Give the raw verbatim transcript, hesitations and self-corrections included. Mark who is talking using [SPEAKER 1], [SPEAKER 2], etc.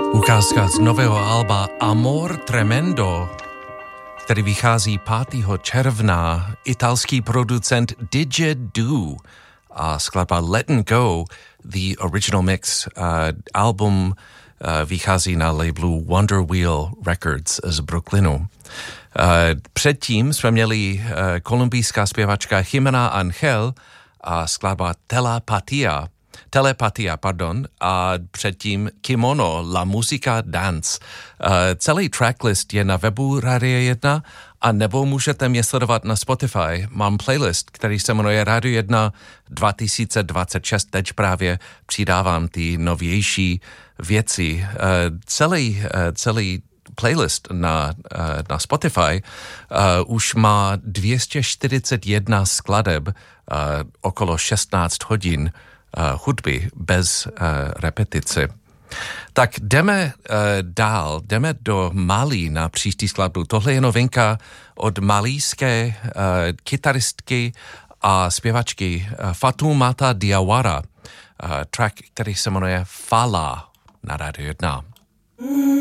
[SPEAKER 1] Ukázka z nového alba Amor Tremendo, který vychází pátého června, italský producent Didgeridoo a skladba Let 'N Go, the original mix. Uh, album uh, vychází na labelu Wonder Wheel Records z Brooklynu. Uh, předtím jsme měli uh, kolumbijská zpěvačka Jimena Angel a skladba Telepatia, Telepatia, pardon, a předtím Kimono, La Musica Dance. Uh, celý tracklist je na webu Rádia jedna a nebo můžete mě sledovat na Spotify. Mám playlist, který se jmenuje Rádio jedna dva tisíce dvacet šest. Teď právě přidávám ty novější věci. Uh, celý, uh, celý playlist na, uh, na Spotify uh, už má dvě stě čtyřicet jedna skladeb, uh, okolo šestnáct hodin Uh, hudby bez uh, repetice. Tak jdeme uh, dál, jdeme do Mali na příští skladbu. Tohle je novinka od malijské uh, kytaristky a zpěvačky uh, Fatoumata Diawara. Uh, track, který se jmenuje Fala na Rádio jedna.